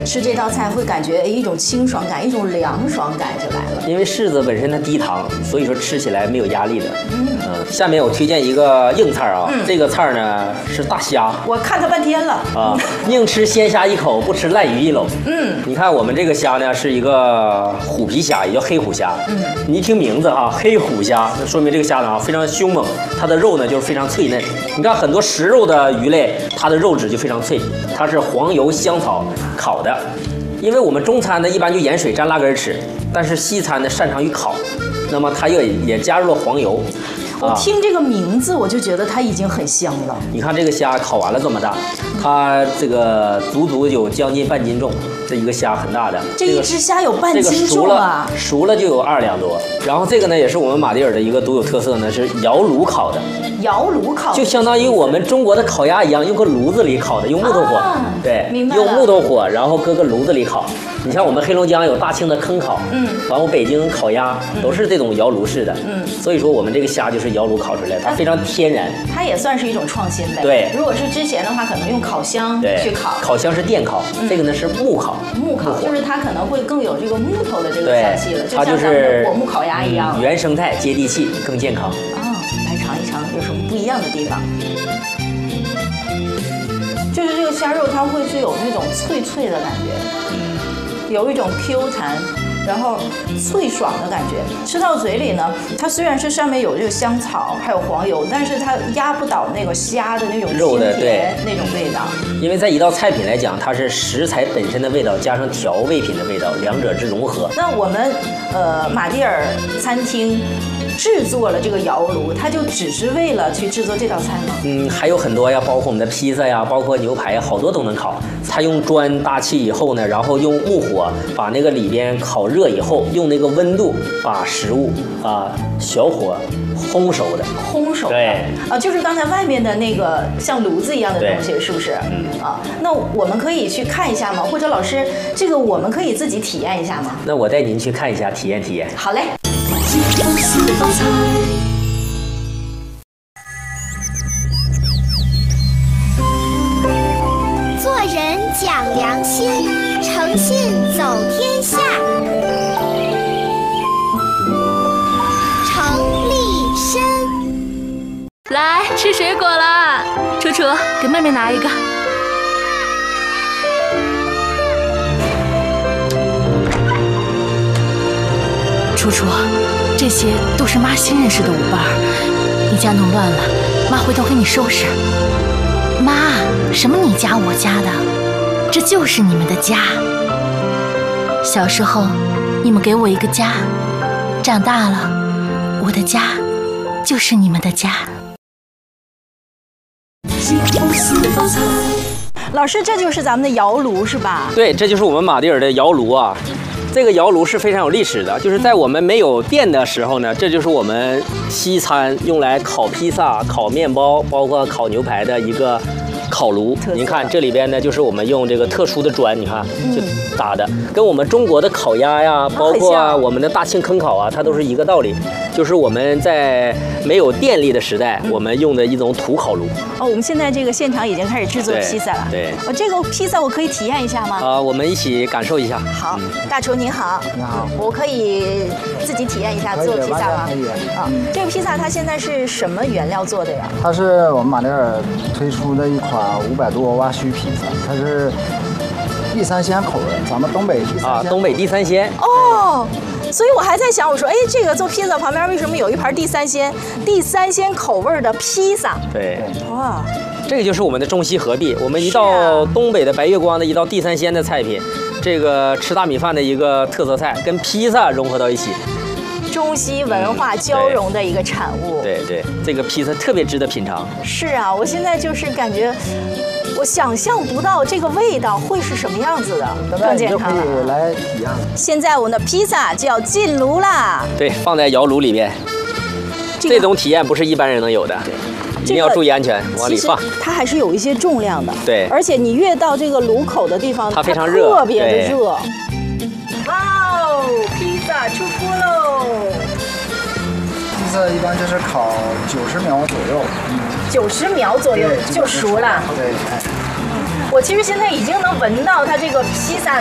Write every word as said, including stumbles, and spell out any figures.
吃这道菜会感觉哎一种清爽感，一种凉爽感就来了。 因为柿子本身它低糖，所以说吃起来没有压力的。嗯，呃、下面我推荐一个硬菜啊，嗯、这个菜呢是大虾。 我看它半天了啊，宁吃鲜虾一口，不吃烂鱼一篓。嗯，你看我们这个虾呢是一个虎皮虾，也叫黑虎虾。嗯，你一听名字哈，黑虎虾，那说明这个虾呢啊非常凶猛，它的肉呢就是非常脆嫩。你看很多食肉的鱼类，它的肉质就非常脆，它是黄油香草烤的。因为我们中餐呢一般就盐水蘸辣根吃，但是西餐呢擅长于烤，那么它也也加入了黄油。 我听这个名字我就觉得它已经很香了。 你看这个虾烤完了这么大，它这个足足有将近半斤重，这一个虾很大的。 这一只虾有半斤重啊！ 这个熟了，熟了就有二两多。然后这个呢也是我们马迭尔的一个独有特色呢，是窑炉烤的。 窑炉烤就相当于我们中国的烤鸭一样，用个炉子里烤的，用木头火，啊、对，用木头火，然后搁个炉子里烤。你像我们黑龙江有大庆的坑烤，嗯，完我北京烤鸭都是这种窑炉式的，嗯，所以说我们这个虾就是窑炉烤出来的，它非常天然， 它也算是一种创新呗。 对， 如果是之前的话，可能用烤箱去烤， 烤箱是电烤，嗯、这个呢是木烤， 木烤就是它可能会更有这个木头的这个香气了，就像咱们的果木烤鸭一样， 嗯、原生态、接地气，更健康。 啊，来尝一尝有什么不一样的地方？就是这个虾肉它会是有那种脆脆的感觉，有一种 Q 弹，然后脆爽的感觉。吃到嘴里呢，它虽然是上面有这个香草还有黄油，但是它压不倒那个虾的那种肉的甜那种味道。 因为在一道菜品来讲，它是食材本身的味道加上调味品的味道，两者之融合。 那我们呃马迭尔餐厅制作了这个窑炉，它就只是为了去制作这道菜吗？ 嗯，还有很多呀，包括我们的披萨呀，包括牛排呀，好多都能烤。它用砖搭气以后呢，然后用木火把那个里边烤热以后，用那个温度把食物啊小火烘熟的。 烘熟的。 对。 啊，就是刚才外面的那个像炉子一样的东西，是不是？嗯。啊，那我们可以去看一下吗？或者老师，这个我们可以自己体验一下吗？ 那我带您去看一下，体验体验。 好嘞。 做人讲良心，诚信走天下。程立身， 来吃水果啦！楚楚，给妹妹拿一个。楚楚，这些都是妈新认识的舞伴儿，你家弄乱了，妈回头给你收拾。妈，什么你家我家的，这就是你们的家。小时候，你们给我一个家，长大了，我的家就是你们的家。 老师，这就是咱们的窑炉是吧？ 对，这就是我们马迭尔的窑炉啊。这个窑炉是非常有历史的，就是在我们没有电的时候呢，这就是我们西餐用来烤披萨、烤面包，包括烤牛排的一个烤炉。您看这里边呢，就是我们用这个特殊的砖，你看就打的，跟我们中国的烤鸭呀，包括我们的大庆坑烤啊，它都是一个道理。就是我们在没有电力的时代，我们用的一种土烤炉。 哦，我们现在这个现场已经开始制作披萨了。 对， 我、哦、这个披萨我可以体验一下吗？ 啊、呃，我们一起感受一下。 好，大厨您好。 你好。 我可以自己体验一下做披萨吗？ 可以。 啊、哦，这个披萨它现在是什么原料做的呀？ 它是我们马迭尔推出的一款五百多蛙须披萨，它是地三鲜口味，咱们东北地三鲜。 啊，东北地三鲜。 哦。所以我还在想，我说，哎，这个做披萨旁边为什么有一盘地三鲜？地三鲜口味的披萨。 对， 哇， 这个就是我们的中西合璧。我们一道东北的白月光的一道地三鲜的菜品，这个吃大米饭的一个特色菜，跟披萨融合到一起， 中西文化交融的一个产物。 对 对, 对，这个披萨特别值得品尝。 是啊，我现在就是感觉。我想象不到这个味道会是什么样子的，更健康了。 可以来体验。 现在我们的披萨就要进炉啦。 对，放在窑炉里面，这, 个、这种体验不是一般人能有的。对，一定要注意安全，往里放。 它还是有一些重量的。 对， 而且你越到这个炉口的地方， 它非常热， 特别的热。哇哦，披萨出锅喽！ 披萨一般就是烤九十秒左右。嗯。 九十秒左右就熟了。 对，哎。 我其实现在已经能闻到它这个披萨